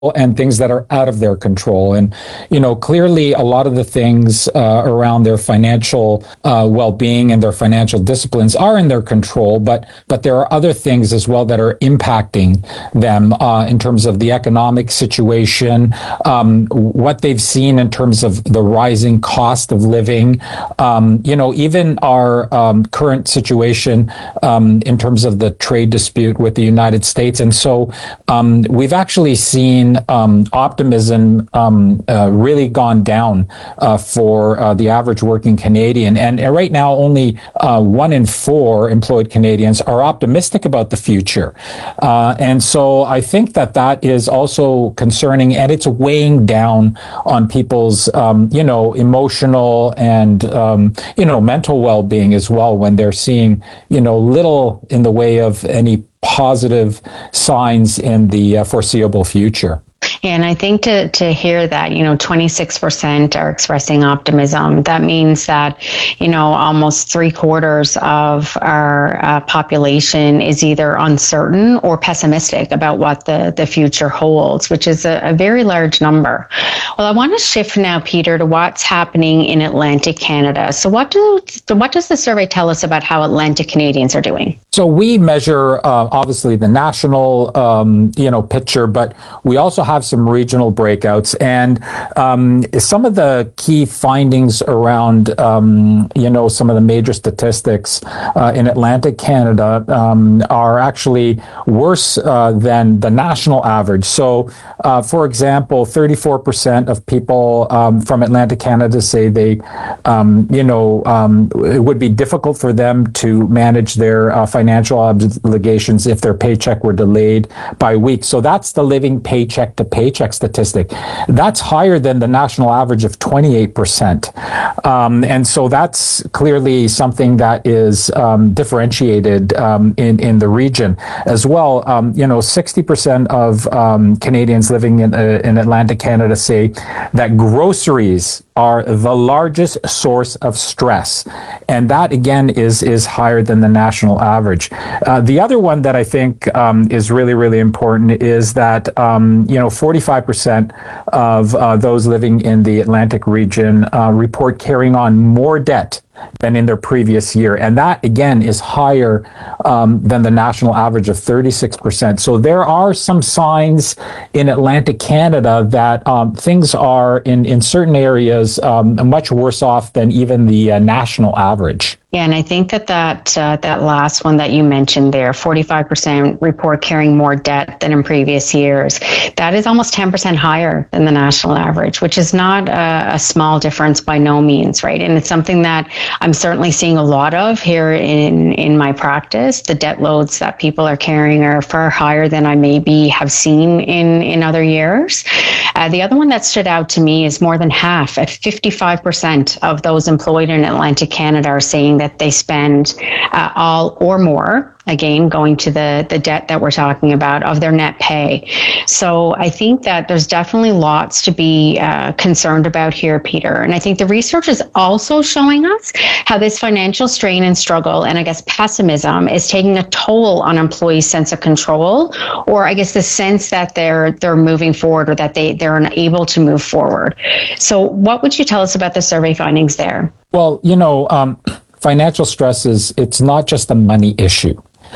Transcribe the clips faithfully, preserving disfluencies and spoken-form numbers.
and things that are out of their control. And, you know, clearly a lot of the things uh, around their financial uh, well-being and their financial disciplines are in their control, but but there are other things as well that are impacting them uh, in terms of the economic situation, um, what they've seen in terms of the rising cost of living, um, you know, even our um, current situation um, in terms of the trade dispute with the United States. And so um, we've actually seen Um, optimism um, uh, really gone down uh, for uh, the average working Canadian. And uh, right now, only uh, one in four employed Canadians are optimistic about the future. Uh, and so I think that that is also concerning, and it's weighing down on people's, um, you know, emotional and, um, you know, mental well-being as well when they're seeing, you know, little in the way of any positive signs in the uh, foreseeable future. And I think to, to hear that, you know, twenty-six percent are expressing optimism, that means that, you know, almost three quarters of our uh, population is either uncertain or pessimistic about what the, the future holds, which is a, a very large number. Well, I want to shift now, Peter, to what's happening in Atlantic Canada. So what do what does the survey tell us about how Atlantic Canadians are doing? So we measure, uh, obviously, the national, um, you know, picture, but we also have some regional breakouts. And um, some of the key findings around, um, you know, some of the major statistics uh, in Atlantic Canada um, are actually worse uh, than the national average. So, uh, for example, thirty-four percent of people um, from Atlantic Canada say they, um, you know, um, it would be difficult for them to manage their uh, financial obligations if their paycheck were delayed by weeks. So that's the living paycheck to paycheck statistic. That's higher than the national average of twenty-eight percent. Um, and so that's clearly something that is um, differentiated um, in, in the region as well. Um, you know, sixty percent of um, Canadians living in, uh, in Atlantic Canada say that groceries are the largest source of stress. And that, again, is is higher than the national average. Uh, the other one that I think um, is really, really important is that, um, you know, forty-five percent of uh, those living in the Atlantic region uh, report carrying on more debt than in their previous year. And that, again, is higher um, than the national average of thirty-six percent. So there are some signs in Atlantic Canada that um, things are, in, in certain areas, um, much worse off than even the uh, national average. Yeah, and I think that that, uh, that last one that you mentioned there, forty-five percent report carrying more debt than in previous years. That is almost ten percent higher than the national average, which is not a, a small difference by no means, right? And it's something that I'm certainly seeing a lot of here in, in my practice. The debt loads that people are carrying are far higher than I maybe have seen in, in other years. Uh, the other one that stood out to me is more than half, at fifty-five percent of those employed in Atlantic Canada are saying that they spend uh, all or more, again, going to the, the debt that we're talking about, of their net pay. So I think that there's definitely lots to be uh, concerned about here, Peter. And I think the research is also showing us how this financial strain and struggle, and I guess pessimism, is taking a toll on employees' sense of control, or I guess the sense that they're they're moving forward, or that they, they're unable to move forward. So what would you tell us about the survey findings there? Well, you know, um, financial stress is, it's not just a money issue.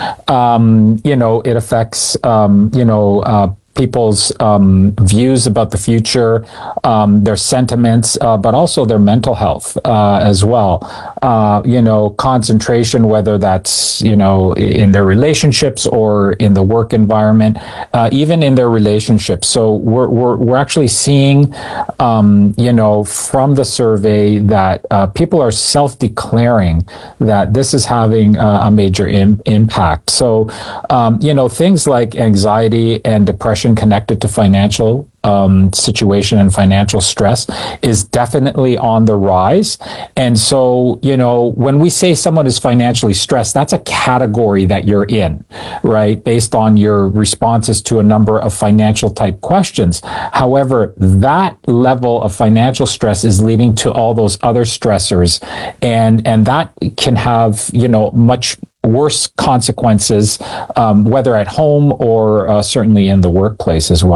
Um, you know, it affects, um, you know, uh, people's um, views about the future, um, their sentiments, uh, but also their mental health uh, as well. Uh, you know, concentration, whether that's, you know, in their relationships or in the work environment, uh, even in their relationships. So we're we're we're actually seeing, um, you know, from the survey that uh, people are self-declaring that this is having uh, a major im- impact. So, um, you know, things like anxiety and depression connected to financial um, situation and financial stress is definitely on the rise. And so, you know, when we say someone is financially stressed, that's a category that you're in, right? Based on your responses to a number of financial type questions. However, that level of financial stress is leading to all those other stressors. And, and that can have, you know, much worse consequences, um, whether at home or uh, certainly in the workplace as well.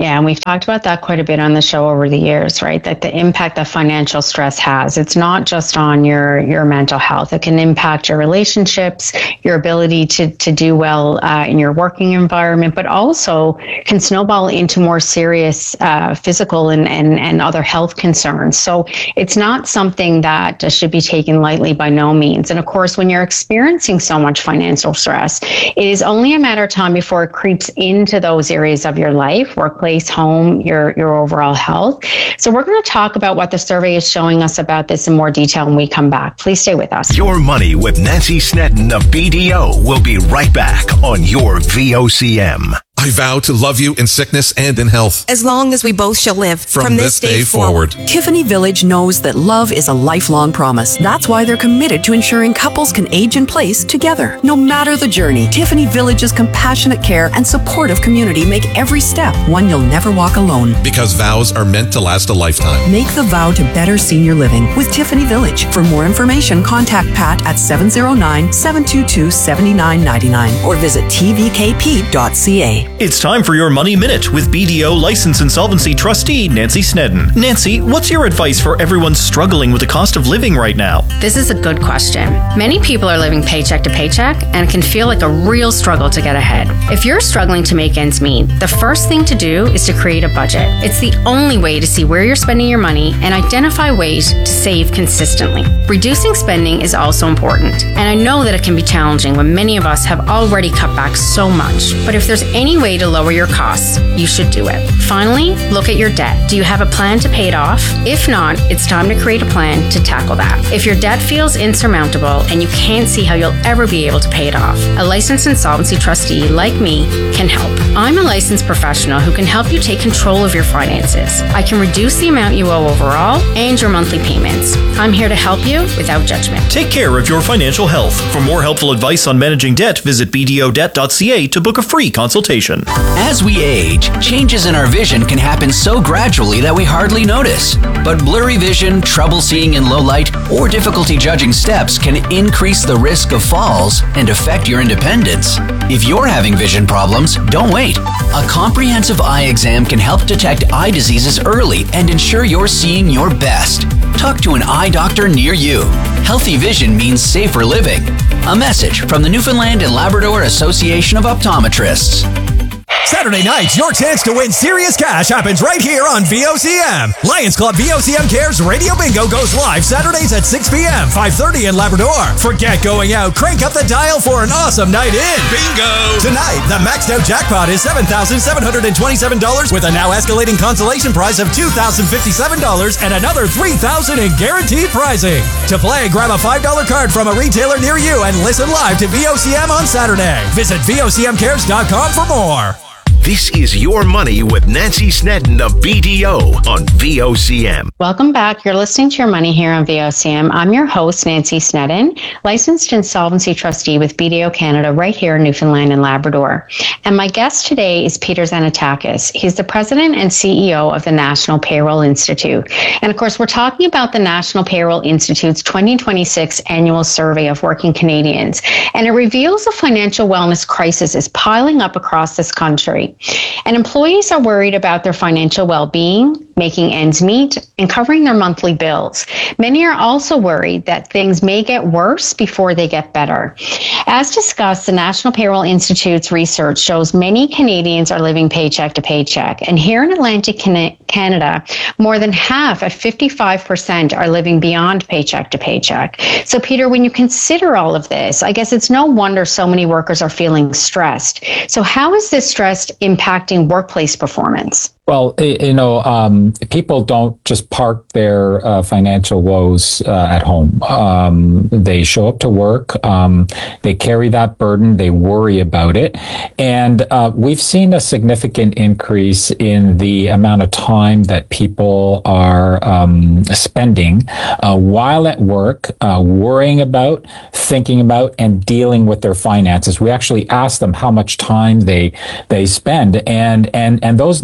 Yeah, and we've talked about that quite a bit on the show over the years, right? That the impact that financial stress has, it's not just on your, your mental health. It can impact your relationships, your ability to, to do well uh, in your working environment, but also can snowball into more serious uh, physical and, and, and other health concerns. So it's not something that should be taken lightly by no means. And of course, when you're experiencing so much financial stress, it is only a matter of time before it creeps into those areas of your life, workplace, home, your, your overall health. So we're going to talk about what the survey is showing us about this in more detail when we come back. Please stay with us. Your Money with Nancy Snedden of B D O will be right back on your V O C M. I vow to love you in sickness and in health, as long as we both shall live from, from this, this day, day forward. forward. Tiffany Village knows that love is a lifelong promise. That's why they're committed to ensuring couples can age in place together. No matter the journey, Tiffany Village's compassionate care and supportive community make every step one you'll never walk alone. Because vows are meant to last a lifetime. Make the vow to better senior living with Tiffany Village. For more information, contact Pat at seven oh nine, seven two two, seven nine nine nine or visit t v k p dot c a. It's time for your Money Minute with B D O License Insolvency Trustee Nancy Snedden. Nancy, what's your advice for everyone struggling with the cost of living right now? This is a good question. Many people are living paycheck to paycheck and it can feel like a real struggle to get ahead. If you're struggling to make ends meet, the first thing to do is to create a budget. It's the only way to see where you're spending your money and identify ways to save consistently. Reducing spending is also important, and I know that it can be challenging when many of us have already cut back so much. But if there's any way to lower your costs, you should do it. Finally, look at your debt. Do you have a plan to pay it off? If not, it's time to create a plan to tackle that. If your debt feels insurmountable and you can't see how you'll ever be able to pay it off, a licensed insolvency trustee like me can help. I'm a licensed professional who can help you take control of your finances. I can reduce the amount you owe overall and your monthly payments. I'm here to help you without judgment. Take care of your financial health. For more helpful advice on managing debt, visit b d o debt dot c a to book a free consultation. As we age, changes in our vision can happen so gradually that we hardly notice. But blurry vision, trouble seeing in low light, or difficulty judging steps can increase the risk of falls and affect your independence. If you're having vision problems, don't wait. A comprehensive eye exam can help detect eye diseases early and ensure you're seeing your best. Talk to an eye doctor near you. Healthy vision means safer living. A message from the Newfoundland and Labrador Association of Optometrists. Saturday night, your chance to win serious cash happens right here on V O C M. Lions Club V O C M Cares Radio Bingo goes live Saturdays at six p.m., five thirty in Labrador. Forget going out. Crank up the dial for an awesome night in. Bingo! Tonight, the maxed out jackpot is seven thousand seven hundred twenty-seven dollars with a now escalating consolation prize of two thousand fifty-seven dollars and another three thousand dollars in guaranteed prizing. To play, grab a five dollar card from a retailer near you and listen live to V O C M on Saturday. Visit V O C M cares dot com for more. This is Your Money with Nancy Snedden of B D O on V O C M. Welcome back. You're listening to Your Money here on V O C M. I'm your host, Nancy Snedden, licensed insolvency trustee with B D O Canada right here in Newfoundland and Labrador. And my guest today is Peter Xanatakis. He's the president and C E O of the National Payroll Institute. And of course, we're talking about the National Payroll Institute's twenty twenty-six annual survey of working Canadians. And it reveals a financial wellness crisis is piling up across this country. And employees are worried about their financial well-being, making ends meet, and covering their monthly bills. Many are also worried that things may get worse before they get better. As discussed, the National Payroll Institute's research shows many Canadians are living paycheck to paycheck. And here in Atlantic Canada, more than half, at fifty-five percent, are living beyond paycheck to paycheck. So, Peter, when you consider all of this, I guess it's no wonder so many workers are feeling stressed. So how is this stress impacting workplace performance? Well, you know, um, people don't just park their uh, financial woes uh, at home. Um, they show up to work. Um, they carry that burden. They worry about it. And uh, we've seen a significant increase in the amount of time that people are um, spending uh, while at work, uh, worrying about, thinking about, and dealing with their finances. We actually asked them how much time they they spend, and and and those numbers are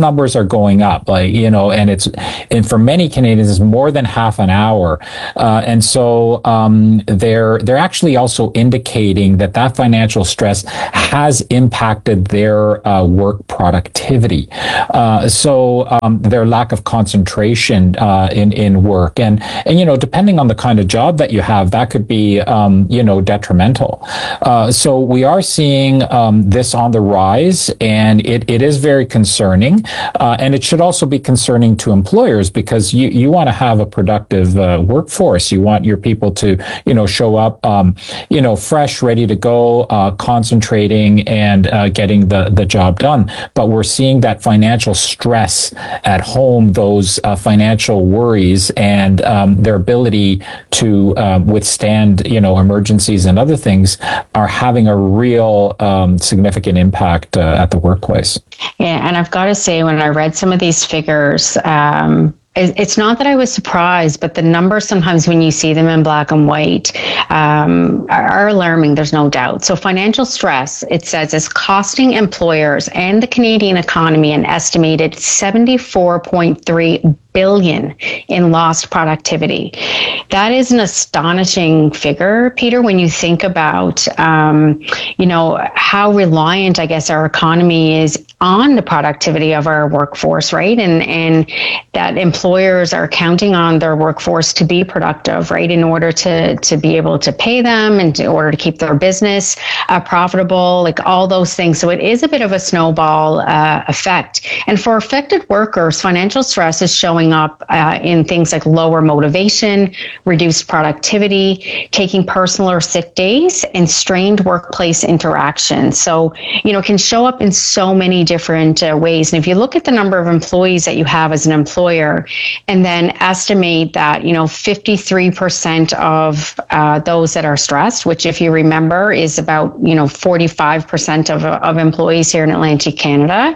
going up, like, you know, and it's, and for many Canadians, it's more than half an hour. Uh, and so, um, they're, they're actually also indicating that that financial stress has impacted their, uh, work productivity. Uh, so, um, their lack of concentration, uh, in, in work. And, and, you know, depending on the kind of job that you have, that could be, um, you know, detrimental. Uh, so we are seeing, um, this on the rise, and it, it is very concerning. Uh, and it should also be concerning to employers, because you, you want to have a productive, uh, workforce. You want your people to, you know, show up, um, you know, fresh, ready to go, uh, concentrating and, uh, getting the, the job done. But we're seeing that financial stress at home, those, uh, financial worries, and, um, their ability to, uh, withstand, you know, emergencies and other things are having a real, um, significant impact, uh, at the workplace. Yeah. And I've got to say, when I read some of these figures, um, it's not that I was surprised, but the numbers sometimes when you see them in black and white um, are alarming. There's no doubt. So financial stress, it says, is costing employers and the Canadian economy an estimated seventy-four point three billion in lost productivity. That is an astonishing figure, Peter, when you think about, um, you know, how reliant, I guess, our economy is on the productivity of our workforce, right? And, and that employers are counting on their workforce to be productive, right? In order to, to be able to pay them and in order to keep their business uh, profitable, like all those things. So it is a bit of a snowball uh, effect. And for affected workers, financial stress is showing up uh, in things like lower motivation, reduced productivity, taking personal or sick days, and strained workplace interactions. So, you know, it can show up in so many different uh, ways. And if you look at the number of employees that you have as an employer, and then estimate that, you know, fifty-three percent of uh, those that are stressed, which, if you remember, is about, you know, forty-five percent of, of employees here in Atlantic Canada,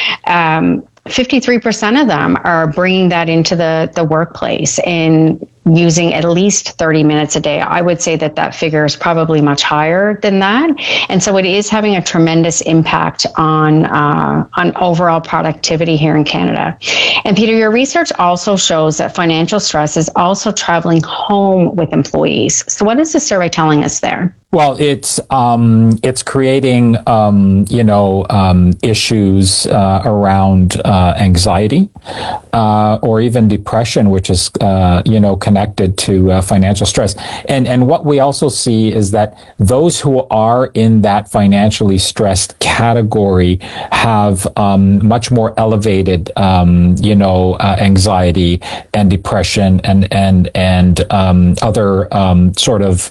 um, fifty-three percent of them are bringing that into the, the workplace and using at least thirty minutes a day. I would say that that figure is probably much higher than that. And so it is having a tremendous impact on uh, on overall productivity here in Canada. And Peter, your research also shows that financial stress is also traveling home with employees. So what is the survey telling us there? Well, it's um, it's creating um, you know um, issues uh, around uh, anxiety uh, or even depression, which is uh, you know connected to uh, financial stress. And and what we also see is that those who are in that financially stressed category have um, much more elevated um, you know uh, anxiety and depression and and and um, other um, sort of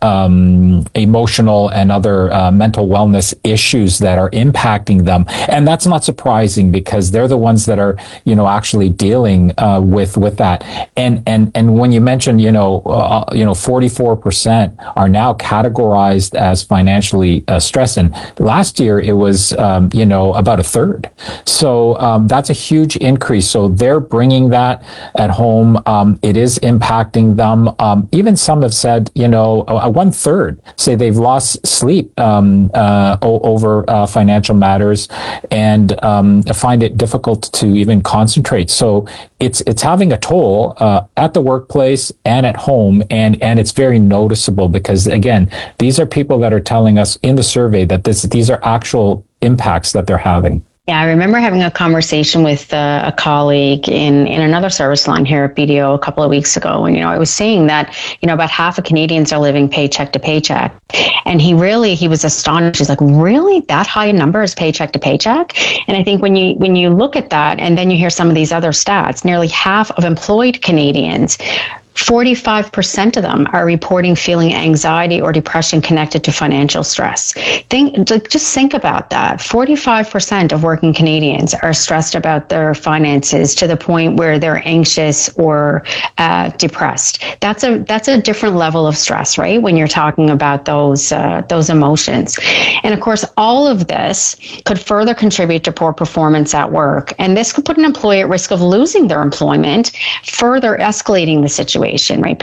um, emotional and other uh, mental wellness issues that are impacting them. And that's not surprising, because they're the ones that are, you know, actually dealing uh, with with that. And and and when you mentioned, you know, uh, you know, forty-four percent are now categorized as financially uh, stressed. And last year it was, um, you know, about a third. So um, that's a huge increase. So they're bringing that at home. Um, it is impacting them. Um, even some have said, you know, uh, one third say they've lost sleep um, uh, o- over uh, financial matters and um, find it difficult to even concentrate. So it's it's having a toll uh, at the workplace and at home, and and it's very noticeable, because again, these are people that are telling us in the survey that this these are actual impacts that they're having. Yeah, I remember having a conversation with uh, a colleague in, in another service line here at B D O a couple of weeks ago. And, you know, I was saying that, you know, about half of Canadians are living paycheck to paycheck. And he really, he was astonished. He's like, really? That high a number is paycheck to paycheck? And I think when you, when you look at that, and then you hear some of these other stats, nearly half of employed Canadians, forty-five percent of them are reporting feeling anxiety or depression connected to financial stress. Think, just think about that. forty-five percent of working Canadians are stressed about their finances to the point where they're anxious or uh, depressed. That's a that's a different level of stress, right? When you're talking about those uh, those emotions. And of course, all of this could further contribute to poor performance at work. And this could put an employee at risk of losing their employment, further escalating the situation. Right, Peter?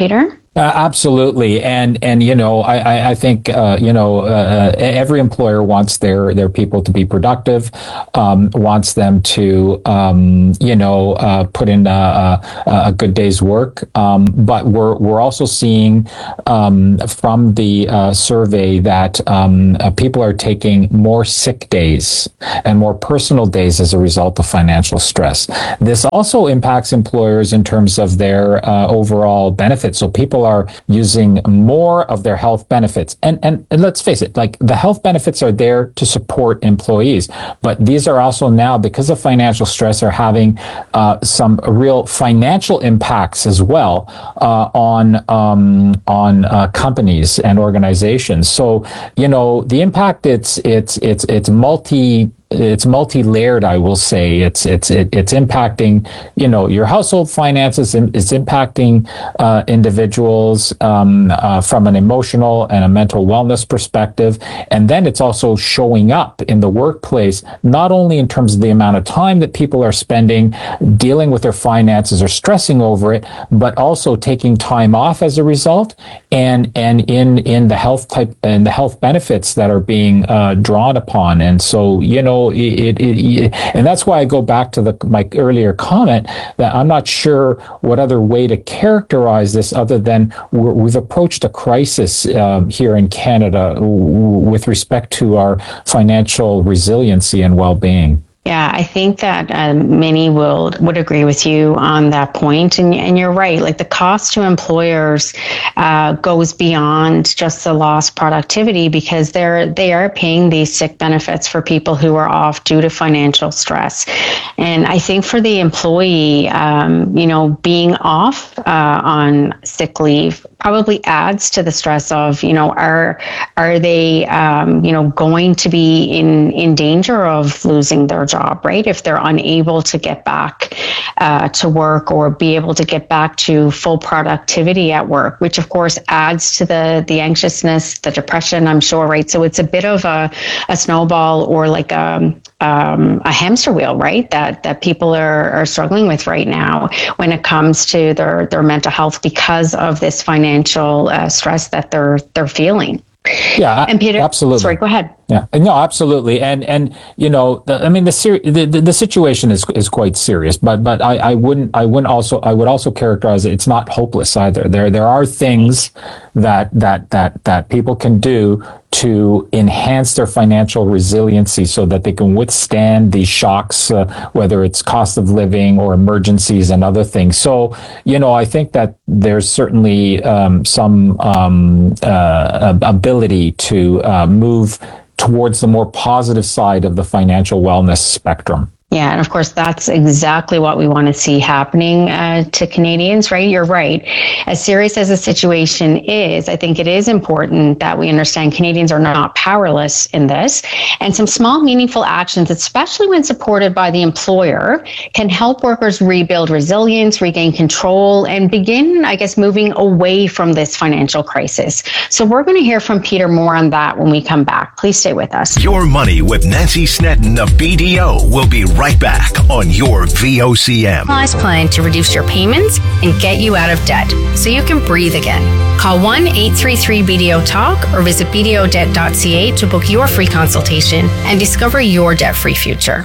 Uh, absolutely, and and you know, I I, I think uh, you know uh, every employer wants their their people to be productive, um, wants them to um, you know uh, put in a, a, a good day's work. Um, but we're we're also seeing um, from the uh, survey that um, uh, people are taking more sick days and more personal days as a result of financial stress. This also impacts employers in terms of their uh, overall benefits. So people are using more of their health benefits. And, and, and let's face it, like the health benefits are there to support employees, but these are also now, because of financial stress, are having uh, some real financial impacts as well uh, on um, on uh, companies and organizations. So, you know, the impact, it's it's it's it's multi It's multi-layered, I will say. It's it's it, it's impacting, you know, your household finances. It's impacting uh, individuals um, uh, from an emotional and a mental wellness perspective, and then it's also showing up in the workplace, not only in terms of the amount of time that people are spending dealing with their finances or stressing over it, but also taking time off as a result, and and in in the health type and the health benefits that are being uh, drawn upon. And so, you know. It, it, it, and that's why I go back to the, my earlier comment that I'm not sure what other way to characterize this other than we're, we've approached a crisis um, here in Canada w- with respect to our financial resiliency and well-being. Yeah, I think that um, many will would agree with you on that point, and and you're right. Like the cost to employers uh, goes beyond just the lost productivity, because they're they are paying these sick benefits for people who are off due to financial stress. And I think for the employee, um, you know, being off uh, on sick leave probably adds to the stress of, you know, are are they um, you know going to be in in danger of losing their job, right? If they're unable to get back uh, to work or be able to get back to full productivity at work, which of course adds to the the anxiousness, the depression, I'm sure, right? So it's a bit of a, a snowball or like a, um, a hamster wheel, right? That that people are, are struggling with right now when it comes to their, their mental health because of this financial uh, stress that they're they're feeling. Yeah, and Peter, absolutely. Sorry, go ahead. Yeah, no, absolutely, and and you know, the, I mean, the, ser- the the the situation is is quite serious, but but I, I wouldn't I wouldn't also I would also characterize it. It's not hopeless either. There there are things that that that that people can do to enhance their financial resiliency so that they can withstand these shocks, uh, whether it's cost of living or emergencies and other things. So, you know, I think that there's certainly um, some um, uh, ability to uh, move towards the more positive side of the financial wellness spectrum. Yeah, and of course, that's exactly what we want to see happening uh, to Canadians, right? You're right. As serious as the situation is, I think it is important that we understand Canadians are not powerless in this. And some small, meaningful actions, especially when supported by the employer, can help workers rebuild resilience, regain control, and begin, I guess, moving away from this financial crisis. So we're going to hear from Peter more on that when we come back. Please stay with us. Your Money with Nancy Snedden of B D O will be right back on your V O C M. Plan to reduce your payments and get you out of debt so you can breathe again. Call one eight three three B D O Talk or visit b d o debt dot c a to book your free consultation and discover your debt-free future.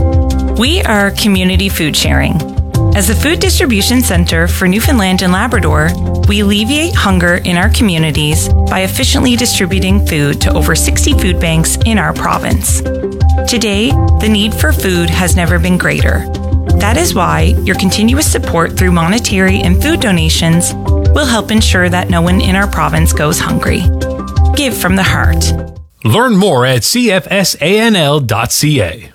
We are Community Food Sharing. As a food distribution center for Newfoundland and Labrador, we alleviate hunger in our communities by efficiently distributing food to over sixty food banks in our province. Today, the need for food has never been greater. That is why your continuous support through monetary and food donations will help ensure that no one in our province goes hungry. Give from the heart. Learn more at c f s a n l dot c a.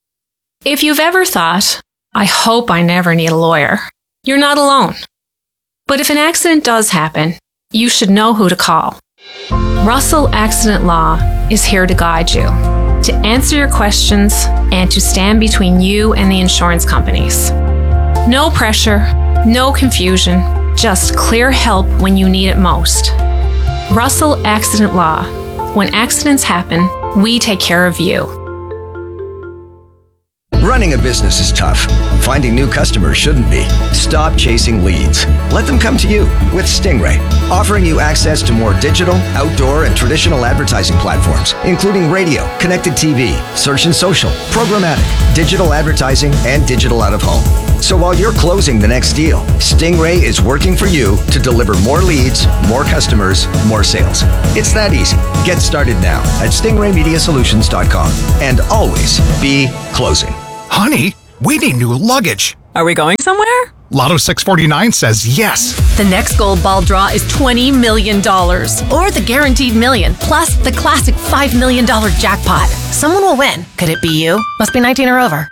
If you've ever thought, I hope I never need a lawyer, you're not alone. But if an accident does happen, you should know who to call. Russell Accident Law is here to guide you, to answer your questions, and to stand between you and the insurance companies. No pressure, no confusion, just clear help when you need it most. Russell Accident Law. When accidents happen, we take care of you. Running a business is tough. Finding new customers shouldn't be. Stop chasing leads. Let them come to you with Stingray, offering you access to more digital, outdoor, and traditional advertising platforms, including radio, connected T V, search and social, programmatic, digital advertising, and digital out of home. So while you're closing the next deal, Stingray is working for you to deliver more leads, more customers, more sales. It's that easy. Get started now at stingray media solutions dot com and always be closing. Honey, we need new luggage. Are we going somewhere? Lotto six forty-nine says yes. The next gold ball draw is twenty million dollars. Or the guaranteed million, plus the classic five million dollars jackpot. Someone will win. Could it be you? Must be nineteen or over.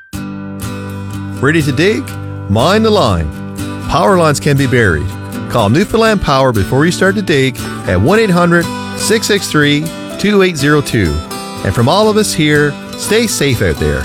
Ready to dig? Mind the line. Power lines can be buried. Call Newfoundland Power before you start to dig at one eight hundred, six six three, two eight zero two. And from all of us here, stay safe out there.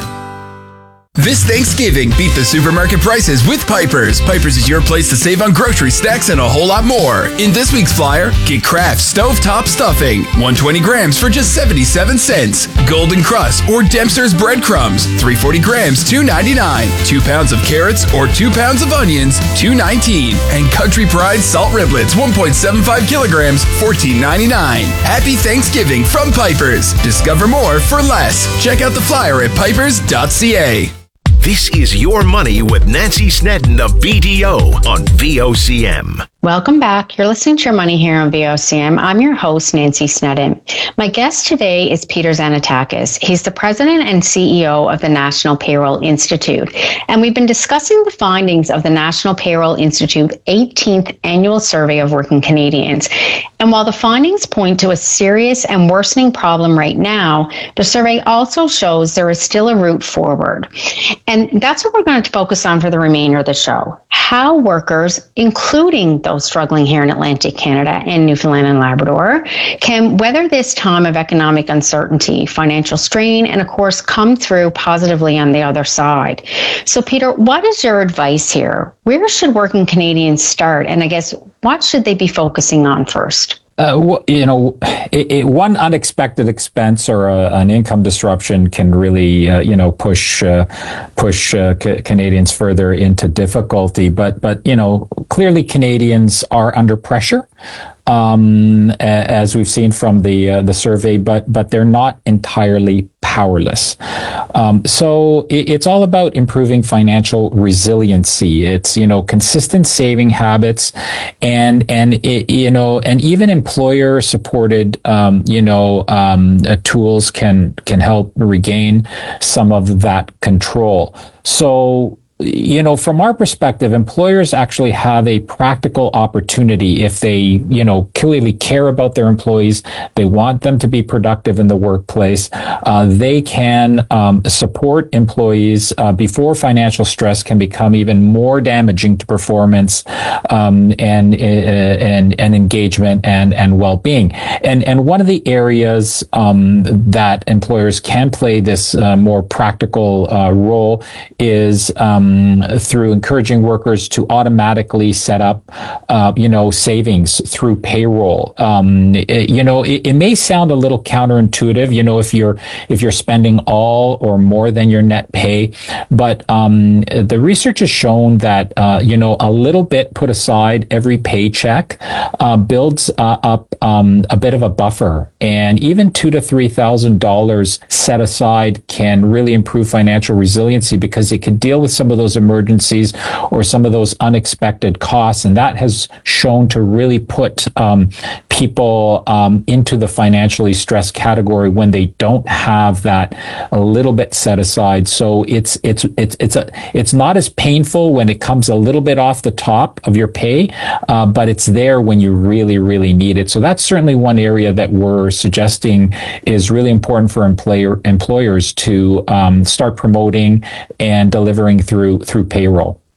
This Thanksgiving, beat the supermarket prices with Piper's. Piper's is your place to save on grocery snacks and a whole lot more. In this week's flyer, get Kraft Stovetop Stuffing, one hundred twenty grams for just seventy-seven cents. Golden Crust or Dempster's Breadcrumbs, three hundred forty grams, two ninety-nine. Two pounds of carrots or two pounds of onions, two nineteen. And Country Pride Salt Riblets, one point seven five kilograms, fourteen ninety-nine. Happy Thanksgiving from Piper's. Discover more for less. Check out the flyer at pipers dot c a. This is Your Money with Nancy Snedden of B D O on V O C M. Welcome back. You're listening to Your Money here on V O C M. I'm your host, Nancy Snedden. My guest today is Peter Xanatakis. He's the president and C E O of the National Payroll Institute. And we've been discussing the findings of the National Payroll Institute eighteenth annual survey of working Canadians. And while the findings point to a serious and worsening problem right now, the survey also shows there is still a route forward. And that's what we're going to focus on for the remainder of the show. How workers, including those struggling here in Atlantic Canada and Newfoundland and Labrador, can weather this time of economic uncertainty, financial strain, and of course, come through positively on the other side. So, Peter, what is your advice here? Where should working Canadians start? And I guess, what should they be focusing on first? Uh, you know, it, it, one unexpected expense or a, an income disruption can really, uh, you know, push uh, push uh, ca- Canadians further into difficulty. But but you know, clearly Canadians are under pressure, um, as we've seen from the uh, the survey. But but they're not entirely powerless. Um, so it, it's all about improving financial resiliency. It's, you know, consistent saving habits and, and, it, you know, and even employer supported, um, you know, um, uh, tools can, can help regain some of that control. So, you know, from our perspective, employers actually have a practical opportunity if they, you know, clearly care about their employees. They want them to be productive in the workplace. Uh, they can um, support employees uh, before financial stress can become even more damaging to performance um, and uh, and and engagement and and well-being. And and one of the areas um, that employers can play this uh, more practical uh, role is um, through encouraging workers to automatically set up, uh, you know, savings through payroll. Um, it, you know, it, it may sound a little counterintuitive, you know, if you're if you're spending all or more than your net pay, but um, the research has shown that uh, you know, a little bit put aside every paycheck uh, builds uh, up um, a bit of a buffer, and even two to three thousand dollars set aside can really improve financial resiliency because it can deal with some of those emergencies or some of those unexpected costs. And that has shown to really put um, people um, into the financially stressed category when they don't have that a little bit set aside. So it's it's it's it's a it's not as painful when it comes a little bit off the top of your pay, uh, but it's there when you really really need it. So that's certainly one area that we're suggesting is really important for employer employers to um, start promoting and delivering through through payroll.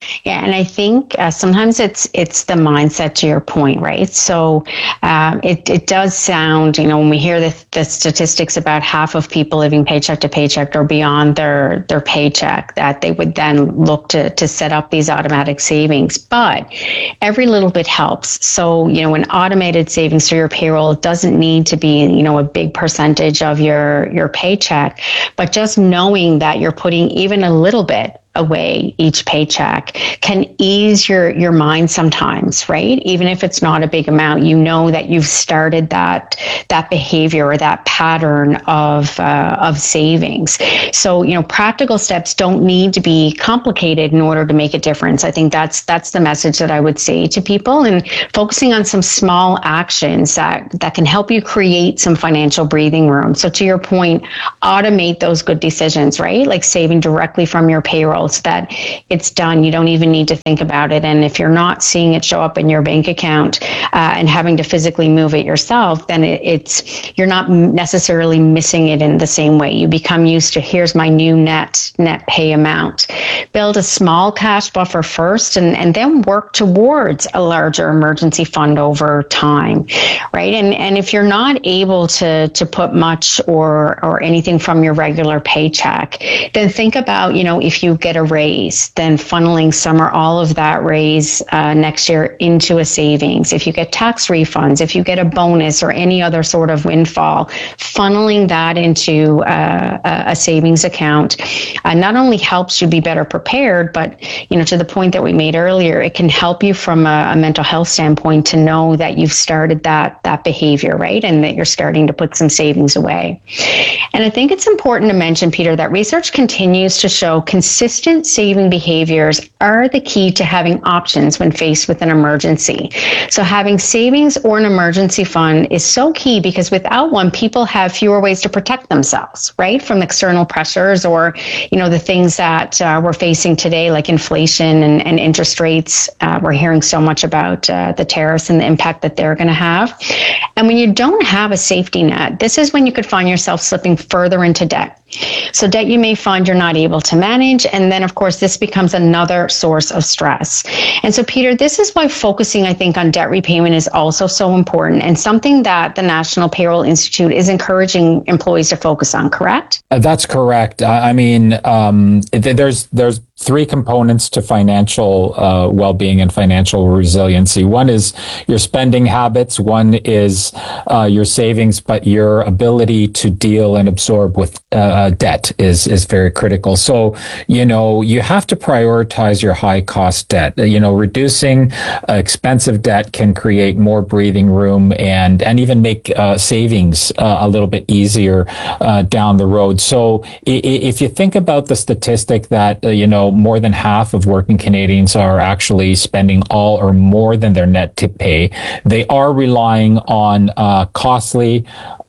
Yeah, and I think uh, sometimes it's it's the mindset, to your point, right? So um, it it does sound, you know, when we hear the, the statistics about half of people living paycheck to paycheck or beyond their their paycheck, that they would then look to to set up these automatic savings. But every little bit helps. So, you know, an automated savings through your payroll, it doesn't need to be, you know, a big percentage of your your paycheck, but just knowing that you're putting even a little bit away each paycheck can ease your your mind sometimes, right? Even if it's not a big amount, you know that you've started that that behavior or that pattern of uh, of savings. So, you know, practical steps don't need to be complicated in order to make a difference. I think that's that's the message that I would say to people, and focusing on some small actions that that can help you create some financial breathing room. So to your point, automate those good decisions, right? Like saving directly from your payroll, so that it's done. You don't even need to think about it. And if you're not seeing it show up in your bank account uh, and having to physically move it yourself, then it, it's you're not necessarily missing it in the same way. You become used to, here's my new net net pay amount. Build a small cash buffer first, and, and then work towards a larger emergency fund over time, right? And and if you're not able to to put much or or anything from your regular paycheck, then think about, you know, if you get a raise, then funneling some or all of that raise uh, next year into a savings. If you get tax refunds, if you get a bonus or any other sort of windfall, funneling that into uh, a savings account uh, not only helps you be better prepared, but, you know, to the point that we made earlier, it can help you from a, a mental health standpoint to know that you've started that that behavior, right? And that you're starting to put some savings away. And I think it's important to mention, Peter, that research continues to show consistent saving behaviors are the key to having options when faced with an emergency. So having savings or an emergency fund is so key, because without one, people have fewer ways to protect themselves, right, from external pressures or, you know, the things that uh, we're facing today, like inflation and, and interest rates. Uh, we're hearing so much about uh, the tariffs and the impact that they're going to have. And when you don't have a safety net, this is when you could find yourself slipping further into debt. So debt you may find you're not able to manage. And then, of course, this becomes another source of stress. And so, Peter, this is why focusing, I think, on debt repayment is also so important, and something that the National Payroll Institute is encouraging employees to focus on, correct? Uh, that's correct. I, I mean, um, th- there's there's three components to financial uh, well-being and financial resiliency. One is your spending habits. One is uh, your savings, but your ability to deal and absorb with uh, debt is is very critical. So, you know, you have to prioritize your high-cost debt. You know, reducing uh, expensive debt can create more breathing room and and even make uh, savings uh, a little bit easier uh, down the road. So, I- if you think about the statistic that uh, you know, more than half of working Canadians are actually spending all or more than their net to pay, they are relying on uh, costly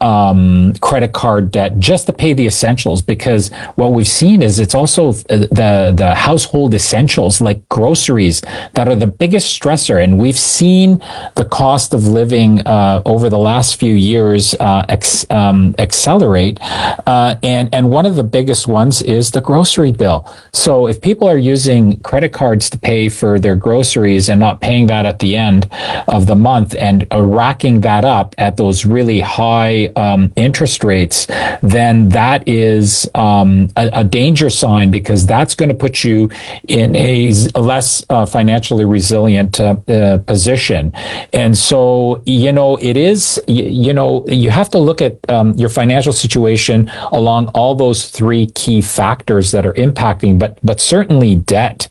um, credit card debt just to pay the essentials, because what we've seen is it's also the the household essentials like groceries that are the biggest stressor. And we've seen the cost of living uh, over the last few years uh, ex, um, accelerate. Uh, and, and one of the biggest ones is the grocery bill. So if people are using credit cards to pay for their groceries and not paying that at the end of the month and uh, racking that up at those really high um, interest rates, then that is um, a, a danger sign, because that's going to put you in a, a less uh, financially resilient uh, uh, position. And so, you know, it is, you, you know, you have to look at um, your financial situation along all those three key factors that are impacting, but but certainly debt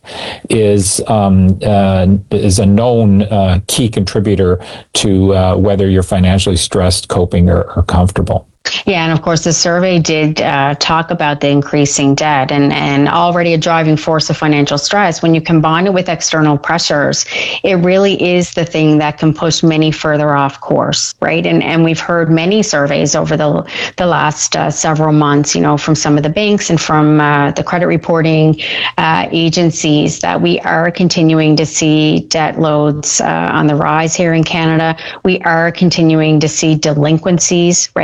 is um, uh, is a known uh, key contributor to uh, whether you're financially stressed, coping, or, or comfortable. Yeah, and of course, the survey did uh, talk about the increasing debt and, and already a driving force of financial stress. When you combine it with external pressures, it really is the thing that can push many further off course, right? And and we've heard many surveys over the the last uh, several months, you know, from some of the banks and from uh, the credit reporting uh, agencies, that we are continuing to see debt loads uh, on the rise here in Canada. We are continuing to see delinquencies, right? And so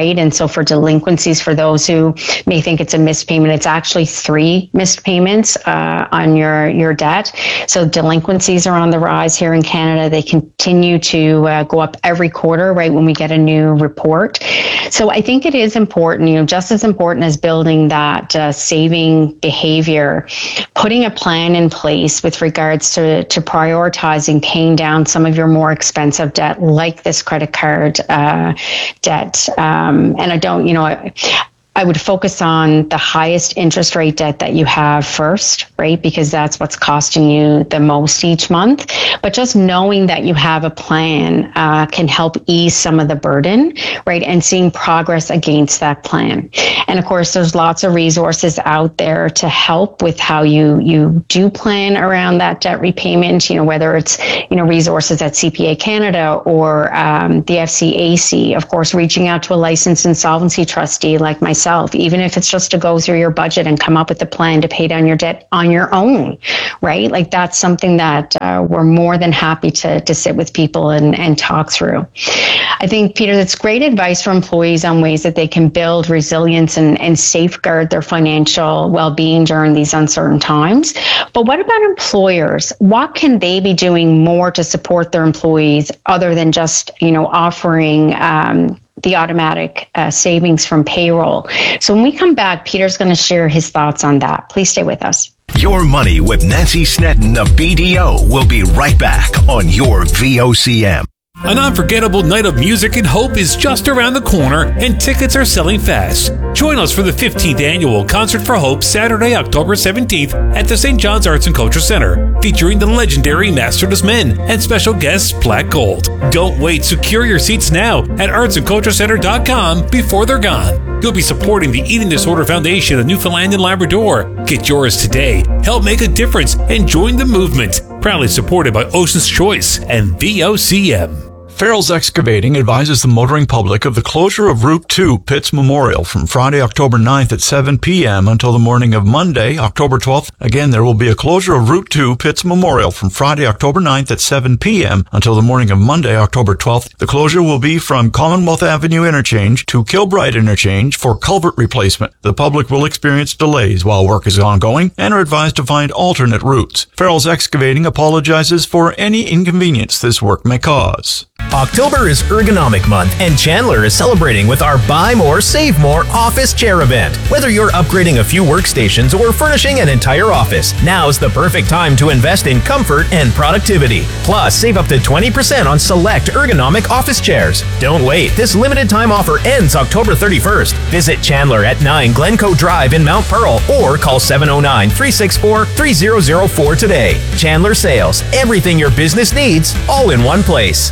So for delinquencies, for those who may think it's a missed payment, it's actually three missed payments uh, on your, your debt. So delinquencies are on the rise here in Canada. They continue to uh, go up every quarter, right, when we get a new report. So I think it is important, you know, just as important as building that uh, saving behavior, putting a plan in place with regards to, to prioritizing paying down some of your more expensive debt, like this credit card uh, debt. Um, and I don't, you know, I, I would focus on the highest interest rate debt that you have first, right? Because that's what's costing you the most each month. But just knowing that you have a plan uh, can help ease some of the burden, right? And seeing progress against that plan. And of course, there's lots of resources out there to help with how you, you do plan around that debt repayment, you know, whether it's, you know, resources at C P A Canada or um, the F C A C, of course, reaching out to a licensed insolvency trustee like myself, even if it's just to go through your budget and come up with a plan to pay down your debt on your own, right? Like that's something that uh, we're more than happy to, to sit with people and, and talk through. I think, Peter, that's great advice for employees on ways that they can build resilience and, and safeguard their financial well-being during these uncertain times. But what about employers? What can they be doing more to support their employees other than just, you know, offering um, the automatic uh, savings from payroll? So when we come back, Peter's going to share his thoughts on that. Please stay with us. Your Money with Nancy Snedden of B D O will be right back on your V O C M. An unforgettable night of music and hope is just around the corner, and tickets are selling fast. Join us for the fifteenth Annual Concert for Hope, Saturday, October seventeenth at the Saint John's Arts and Culture Center, featuring the legendary Masterless Men and special guests Black Gold. Don't wait. Secure your seats now at arts and culture center dot com before they're gone. You'll be supporting the Eating Disorder Foundation of Newfoundland and Labrador. Get yours today. Help make a difference and join the movement. Proudly supported by Ocean's Choice and V O C M. Farrell's Excavating advises the motoring public of the closure of Route two Pitts Memorial from Friday, October ninth at seven p.m. until the morning of Monday, October twelfth. Again, there will be a closure of Route two Pitts Memorial from Friday, October ninth at seven p.m. until the morning of Monday, October twelfth. The closure will be from Commonwealth Avenue Interchange to Kilbride Interchange for culvert replacement. The public will experience delays while work is ongoing and are advised to find alternate routes. Farrell's Excavating apologizes for any inconvenience this work may cause. October is Ergonomic Month, and Chandler is celebrating with our Buy More, Save More office chair event. Whether you're upgrading a few workstations or furnishing an entire office, now's the perfect time to invest in comfort and productivity. Plus, save up to twenty percent on select ergonomic office chairs. Don't wait. This limited time offer ends October thirty-first. Visit Chandler at nine Glencoe Drive in Mount Pearl or call seven oh nine, three six four, three oh oh four today. Chandler Sales. Everything your business needs, all in one place.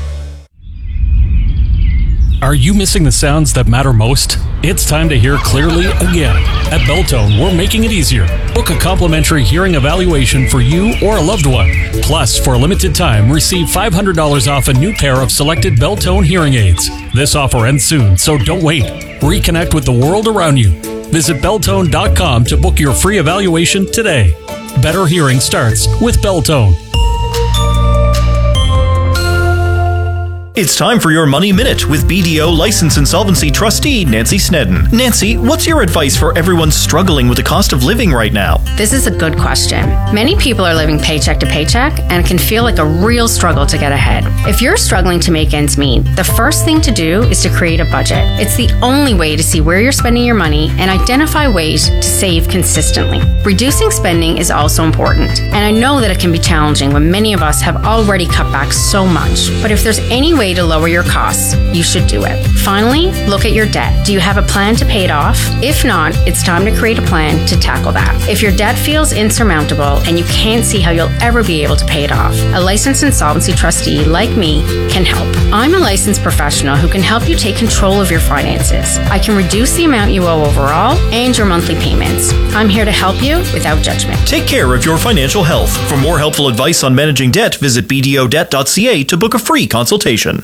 Are you missing the sounds that matter most? It's time to hear clearly again. At Beltone, we're making it easier. Book a complimentary hearing evaluation for you or a loved one. Plus, for a limited time, receive five hundred dollars off a new pair of selected Beltone hearing aids. This offer ends soon, so don't wait. Reconnect with the world around you. Visit Beltone dot com to book your free evaluation today. Better hearing starts with Beltone. It's time for your Money Minute with B D O licensed insolvency trustee Nancy Snedden. Nancy, what's your advice for everyone struggling with the cost of living right now? This is a good question. Many people are living paycheck to paycheck and it can feel like a real struggle to get ahead. If you're struggling to make ends meet, the first thing to do is to create a budget. It's the only way to see where you're spending your money and identify ways to save consistently. Reducing spending is also important, and I know that it can be challenging when many of us have already cut back so much. But if there's any way to lower your costs, you should do it. Finally, look at your debt. Do you have a plan to pay it off? If not, it's time to create a plan to tackle that. If your debt feels insurmountable and you can't see how you'll ever be able to pay it off, a licensed insolvency trustee like me can help. I'm a licensed professional who can help you take control of your finances. I can reduce the amount you owe overall and your monthly payments. I'm here to help you without judgment. Take care of your financial health. For more helpful advice on managing debt, visit b d o debt dot c a to book a free consultation.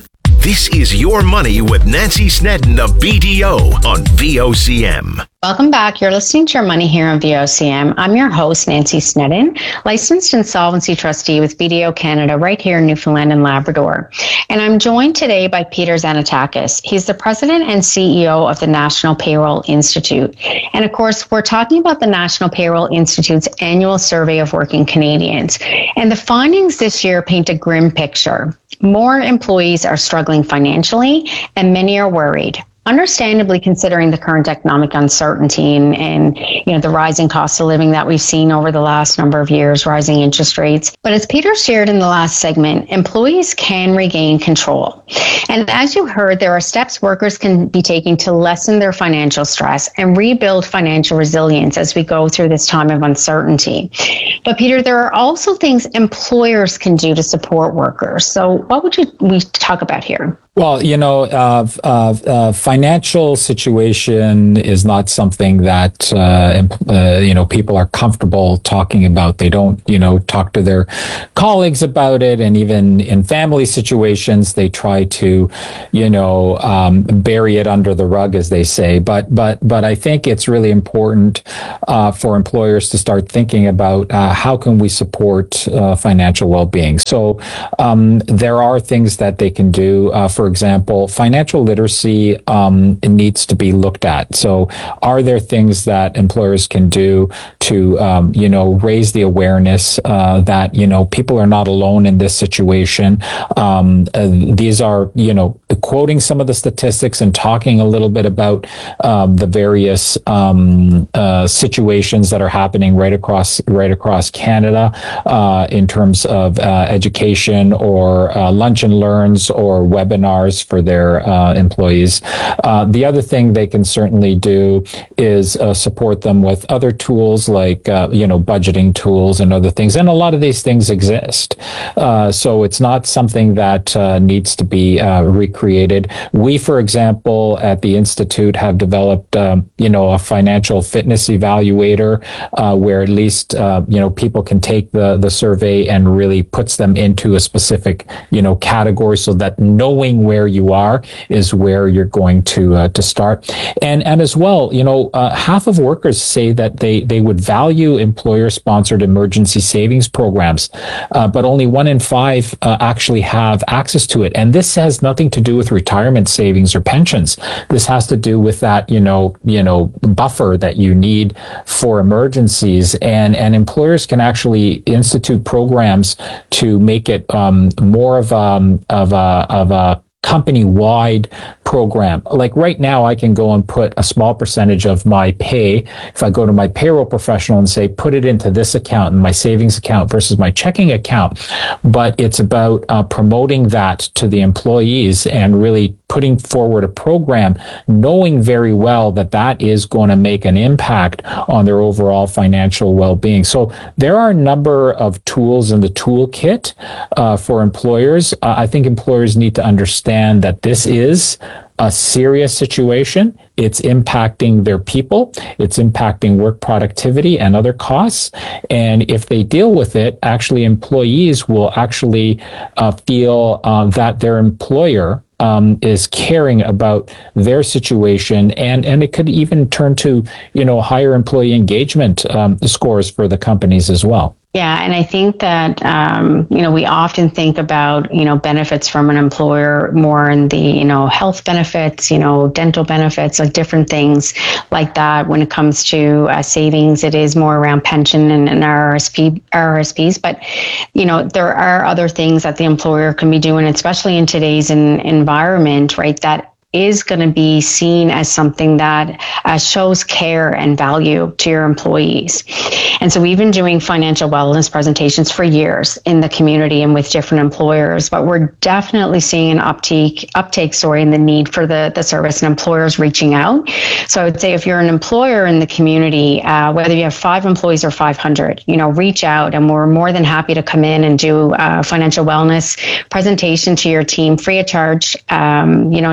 This is Your Money with Nancy Snedden of B D O on V O C M. Welcome back. You're listening to Your Money here on V O C M. I'm your host, Nancy Snedden, licensed insolvency trustee with B D O Canada right here in Newfoundland and Labrador. And I'm joined today by Peter Zanatakis. He's the president and C E O of the National Payroll Institute. And of course, we're talking about the National Payroll Institute's annual survey of working Canadians. And the findings this year paint a grim picture. More employees are struggling financially, and many are worried. Understandably, considering the current economic uncertainty and, and you know the rising cost of living that we've seen over the last number of years, rising interest rates. But as Peter shared in the last segment, employees can regain control. And as you heard, there are steps workers can be taking to lessen their financial stress and rebuild financial resilience as we go through this time of uncertainty. But Peter, there are also things employers can do to support workers. So what would you we talk about here? Well, you know, uh, uh, uh, financial situation is not something that, uh, uh, you know, people are comfortable talking about. They don't, you know, talk to their colleagues about it. And even in family situations, they try to, you know, um, bury it under the rug, as they say. But, but, but I think it's really important, uh, for employers to start thinking about, uh, how can we support, uh, financial well-being. So, um, there are things that they can do, uh, for For example, financial literacy um, needs to be looked at. So are there things that employers can do to, um, you know, raise the awareness uh, that, you know, people are not alone in this situation? Um, uh, these are, you know, quoting some of the statistics and talking a little bit about um, the various um, uh, situations that are happening right across right across Canada uh, in terms of uh, education or uh, lunch and learns or webinars for their uh, employees. Uh, the other thing they can certainly do is uh, support them with other tools like, uh, you know, budgeting tools and other things. And a lot of these things exist. Uh, so it's not something that uh, needs to be uh, recreated. We, for example, at the Institute have developed, um, you know, a financial fitness evaluator uh, where at least, uh, you know, people can take the, the survey and really puts them into a specific, you know, category so that knowing where you are is where you're going to uh, to start. And and as well, you know, uh, half of workers say that they they would value employer-sponsored emergency savings programs, uh, but only one in five uh, actually have access to it. And this has nothing to do with retirement savings or pensions. This has to do with that, you know, you know, buffer that you need for emergencies. And and employers can actually institute programs to make it um, more of um of a of a company-wide program. Like right now, I can go and put a small percentage of my pay. If I go to my payroll professional and say, put it into this account, in my savings account versus my checking account. But it's about uh, promoting that to the employees and really putting forward a program, knowing very well that that is going to make an impact on their overall financial well-being. So there are a number of tools in the toolkit uh, for employers. Uh, I think employers need to understand that this is a serious situation. It's impacting their people. It's impacting work productivity and other costs. And if they deal with it, actually employees will actually uh, feel uh, that their employer Um, is caring about their situation, and and it could even turn to, you know, higher employee engagement um, scores for the companies as well. Yeah, and I think that, um, you know, we often think about, you know, benefits from an employer more in the, you know, health benefits, you know, dental benefits, like different things like that. When it comes to uh, savings, it is more around pension and, and R S P, R S Ps. But, you know, there are other things that the employer can be doing, especially in today's in, environment, right, that is going to be seen as something that uh, shows care and value to your employees. And so we've been doing financial wellness presentations for years in the community and with different employers, but we're definitely seeing an uptake, uptake, sorry, in the need for the, the service and employers reaching out. So I would say if you're an employer in the community, uh, whether you have five employees or five hundred, you know, reach out, and we're more than happy to come in and do a financial wellness presentation to your team free of charge, um, you know, to, to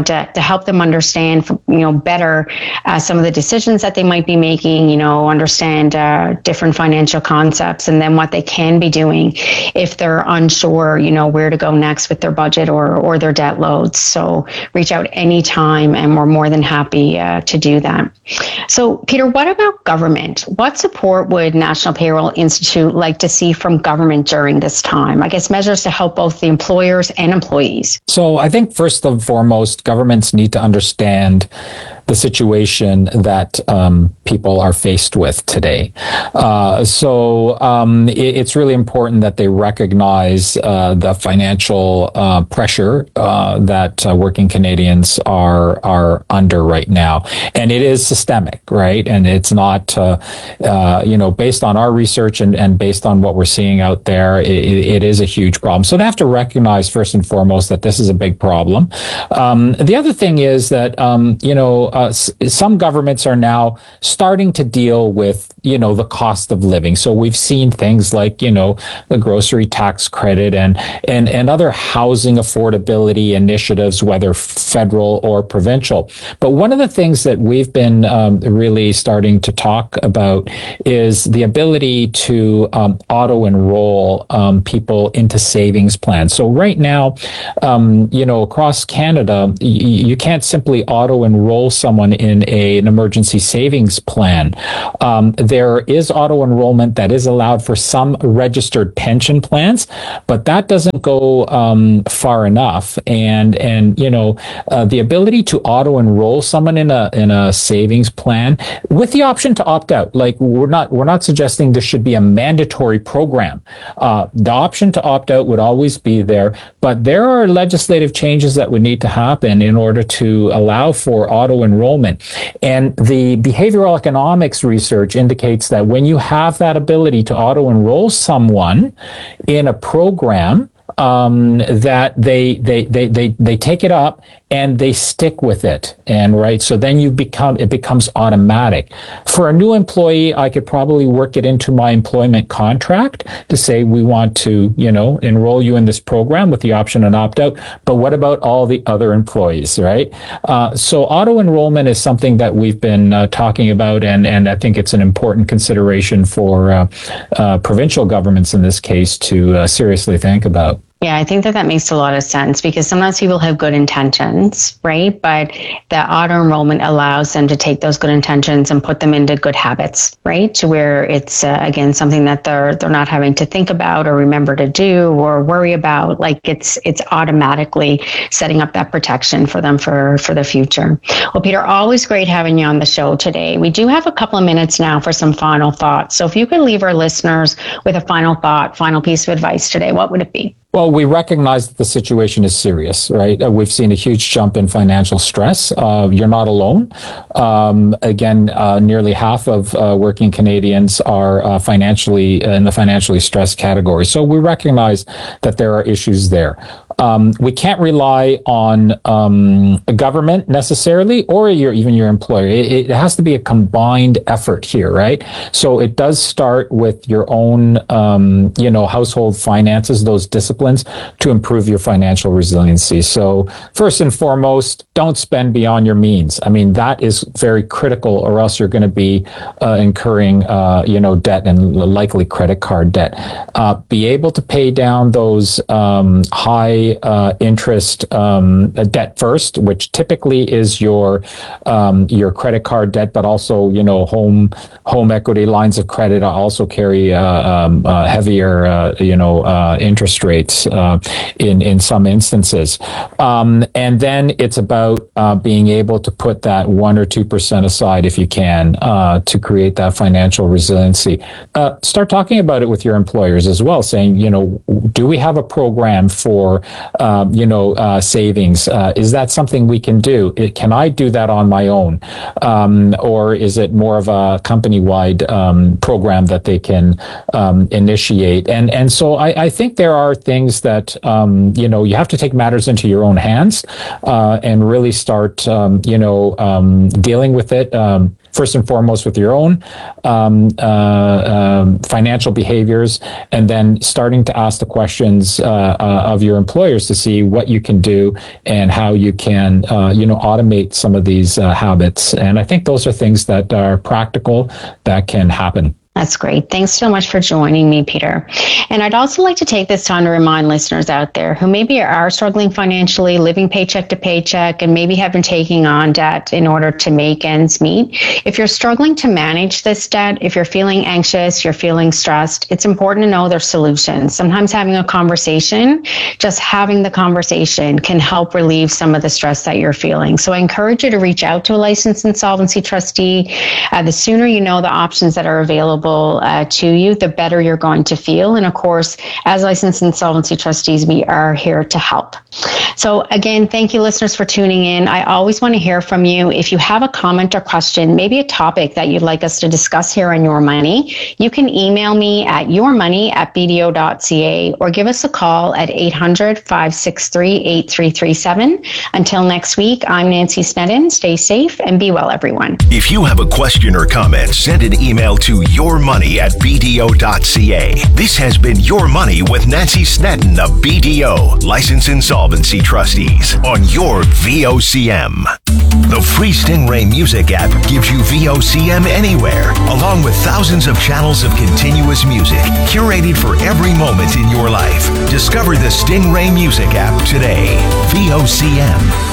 help them understand, you know, better uh, some of the decisions that they might be making, you know, understand uh, different financial concepts, and then what they can be doing if they're unsure, you know, where to go next with their budget or, or their debt loads. So reach out anytime, and we're more than happy uh, to do that. So, Peter, what about government? What support would National Payroll Institute like to see from government during this time? I guess measures to help both the employers and employees. So I think first and foremost, governments need to understand the situation that um, people are faced with today. Uh, so um, it, it's really important that they recognize uh, the financial uh, pressure uh, that uh, working Canadians are are under right now, and it is systemic, right? And it's not, uh, uh, you know, based on our research and, and based on what we're seeing out there, it, it is a huge problem. So they have to recognize first and foremost that this is a big problem. Um, the other thing is that um, you know. Uh, some governments are now starting to deal with, you know, the cost of living. So we've seen things like, you know, the grocery tax credit and, and, and other housing affordability initiatives, whether federal or provincial. But one of the things that we've been um, really starting to talk about is the ability to um, auto-enroll um, people into savings plans. So right now, um, you know, across Canada, y- you can't simply auto-enroll someone in a, an emergency savings plan. Um, there is auto-enrollment that is allowed for some registered pension plans, but that doesn't go um, far enough. And, and you know, uh, the ability to auto-enroll someone in a in a savings plan with the option to opt out. Like, we're not we're not suggesting this should be a mandatory program. Uh, the option to opt out would always be there, but there are legislative changes that would need to happen in order to allow for auto-enrollment. And the behavioral economics research indicates that when you have that ability to auto-enroll someone in a program, um, that they, they, they, they, they take it up and they stick with it. And right. So then you become, it becomes automatic. For a new employee, I could probably work it into my employment contract to say, we want to, you know, enroll you in this program with the option of opt out. But what about all the other employees, right? Uh, so auto enrollment is something that we've been uh, talking about. And, and I think it's an important consideration for uh, uh, provincial governments in this case to uh, seriously think about. Yeah, I think that that makes a lot of sense because sometimes people have good intentions, right? But the auto enrollment allows them to take those good intentions and put them into good habits, right? To where it's, uh, again, something that they're they're not having to think about or remember to do or worry about. Like it's it's automatically setting up that protection for them for, for the future. Well, Peter, always great having you on the show today. We do have a couple of minutes now for some final thoughts. So if you could leave our listeners with a final thought, final piece of advice today, what would it be? Well, we recognize that the situation is serious, right? Uh, we've seen a huge jump in financial stress. Uh, you're not alone. Um, again, uh, nearly half of uh, working Canadians are uh, financially in the financially stressed category. So we recognize that there are issues there. Um, we can't rely on um, a government necessarily, or your, even your employer. It, it has to be a combined effort here, right? So it does start with your own, um, you know, household finances, those disciplines to improve your financial resiliency. So first and foremost, don't spend beyond your means. I mean, that is very critical, or else you're going to be uh, incurring, uh, you know, debt and likely credit card debt. Uh, be able to pay down those um, high Uh, interest um, debt first, which typically is your um, your credit card debt, but also, you know, home home equity lines of credit also carry uh, um, uh, heavier uh, you know uh, interest rates uh, in in some instances. Um, and then it's about uh, being able to put that one or two percent aside if you can uh, to create that financial resiliency. Uh, start talking about it with your employers as well, saying, you know, do we have a program for Um, you know, uh, savings? Uh, is that something we can do? It, can I do that on my own? Um, or is it more of a company-wide um, program that they can um, initiate? And and so I, I think there are things that, um, you know, you have to take matters into your own hands uh, and really start, um, you know, um, dealing with it. Um, first and foremost with your own um, uh, um, financial behaviors, and then starting to ask the questions uh, uh, of your employers to see what you can do and how you can, uh, you know, automate some of these uh, habits. And I think those are things that are practical that can happen. That's great. Thanks so much for joining me, Peter. And I'd also like to take this time to remind listeners out there who maybe are struggling financially, living paycheck to paycheck, and maybe have been taking on debt in order to make ends meet. If you're struggling to manage this debt, if you're feeling anxious, you're feeling stressed, it's important to know there's solutions. Sometimes having a conversation, just having the conversation can help relieve some of the stress that you're feeling. So I encourage you to reach out to a licensed insolvency trustee. Uh, the sooner you know the options that are available Uh, to you, the better you're going to feel. And of course, as licensed insolvency trustees, we are here to help. So again, thank you listeners for tuning in. I always want to hear from you. If you have a comment or question, maybe a topic that you'd like us to discuss here on Your Money, you can email me at yourmoney at b d o dot c a or give us a call at eight hundred, five six three, eight three three seven. Until next week, I'm Nancy Sneddon. Stay safe and be well, everyone. If you have a question or comment, send an email to your money at b d o dot c a. This has been Your Money with Nancy Sneddon of B D O, Licensed Insolvency Trustees, on your V O C M. The free Stingray Music app gives you V O C M anywhere, along with thousands of channels of continuous music, curated for every moment in your life. Discover the Stingray Music app today. V O C M.